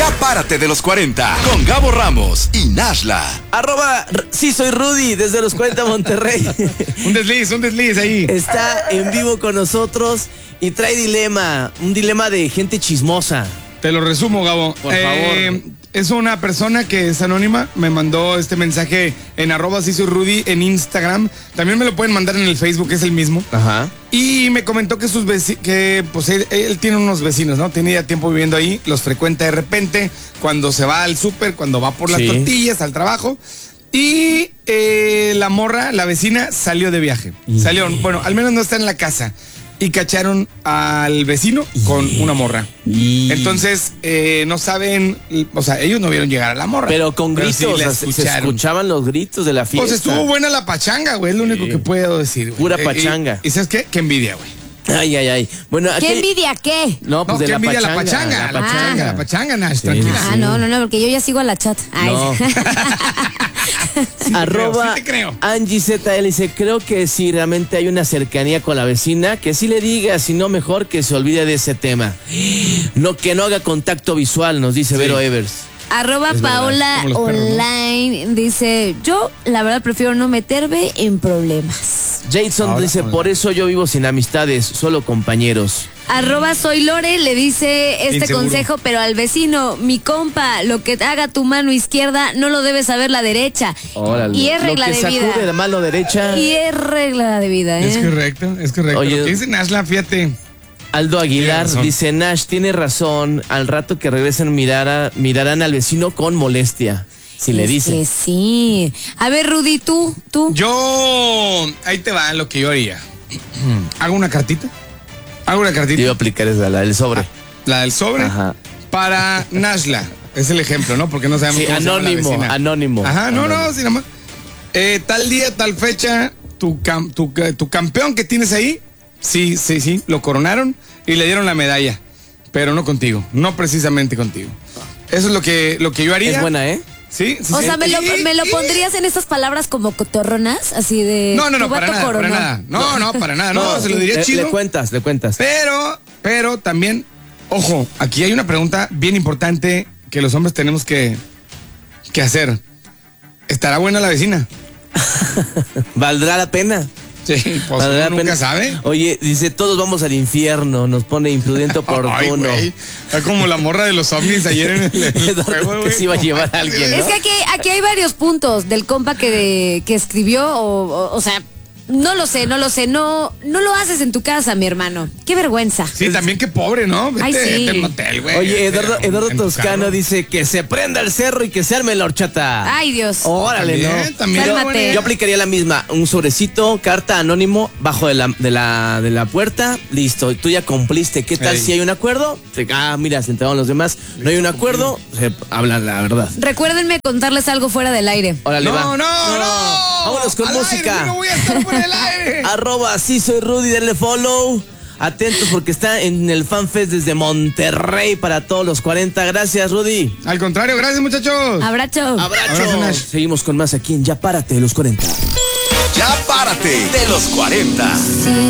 Ya párate de los 40 con Gabo Ramos y Nashla. Sí soy Rudy desde los 40 Monterrey. Un desliz ahí. Está en vivo con nosotros y trae un dilema de gente chismosa. Te lo resumo, Gabo. Por favor. Es una persona que es anónima, me mandó este mensaje en @sí soy Rudy en Instagram. También me lo pueden mandar en el Facebook, es el mismo. Ajá. Y me comentó que él tiene unos vecinos, ¿no? Tiene ya tiempo viviendo ahí, los frecuenta de repente, cuando se va al súper, cuando va por las tortillas, al trabajo. Y la vecina, salió de viaje. Bueno, al menos no está en la casa. Y cacharon al vecino con una morra. Entonces, no saben, o sea, ellos no vieron llegar a la morra. Pero con gritos, sí se escuchaban los gritos de la fiesta. Pues estuvo buena la pachanga, güey, es lo único que puedo decir, güey. Pura pachanga. ¿Y sabes qué? Qué envidia, güey. Ay. Bueno, ¿qué envidia qué? No, pues ¿qué de la envidia? pachanga. La pachanga, Nash, tranquila. No, porque yo ya sigo a la chat. Ay. No. Sí te creo. Angie ZL dice, creo que si realmente hay una cercanía con la vecina, que sí le diga, si no mejor que se olvide de ese tema. Que no haga contacto visual, nos dice Vero Evers. @Paola Online dice, yo la verdad prefiero no meterme en problemas. Jason dice, por eso yo vivo sin amistades, solo compañeros. @Soy Lore le dice Inseguro. consejo, pero al vecino, mi compa, lo que haga tu mano izquierda no lo debe saber la derecha. Órale. Y es regla lo que de vida. sacude la mano derecha. Y es regla de vida, ¿eh? Es correcto. Oye, Lo que dice Nashla, fíjate. Aldo Aguilar Tiene dice, Nash tiene razón, al rato que regresen mirarán al vecino con molestia. Si le dice. Que sí. A ver, Rudy, tú. Ahí te va lo que yo haría. Hago una cartita. Yo iba a aplicar esa, la del sobre. La del sobre. Ajá. Para Nashla. Es el ejemplo, ¿no? Porque no sabemos Sí, cómo se llama la vecina. anónimo. Ajá, no, sí, nada más. Tal día, tal fecha, tu campeón que tienes ahí, sí, lo coronaron y le dieron la medalla. Pero no contigo, no precisamente contigo. Eso es lo que yo haría. Es buena, ¿eh? Sí. O sea, ¿me lo pondrías en estas palabras como cotorronas? Así de... No, tu para vato nada, coronó. para nada. No, para nada. No, se lo diría chido. Le cuentas. Pero también, ojo, aquí hay una pregunta bien importante que los hombres tenemos que hacer. ¿Estará buena la vecina? ¿Valdrá la pena? Sí, pues uno nunca sabe. Oye, dice, todos vamos al infierno, nos pone imprudente oportuno. Ay, está como la morra de los ovnis ayer en el juego, que se iba a llevar a alguien, ¿no? Es que aquí hay varios puntos del compa que escribió, o sea, no lo sé, no lo haces en tu casa, mi hermano. Qué vergüenza. Sí, también qué pobre, ¿no? Ay, sí. Vete al motel, güey. Oye, Eduardo En tu Toscano carro. dice que se prenda el cerro y que se arme la horchata. Ay, Dios. Órale, También. Cálmate. Yo aplicaría la misma, un sobrecito, carta anónimo, bajo de la puerta, listo, tú ya cumpliste. ¿Qué tal si hay un acuerdo? Mira, se enteraron los demás, no hay un acuerdo, se habla la verdad. Recuérdenme contarles algo fuera del aire. Órale, No. Vámonos con Al música. aire, yo no voy a estar por el aire. @sí soy Rudy, denle follow. Atentos porque está en el FanFest desde Monterrey para todos los 40. Gracias, Rudy. Al contrario, gracias, muchachos. Abrazo. Abrazo, Nash. Seguimos con más aquí en Ya Párate de los 40. Ya párate de los 40.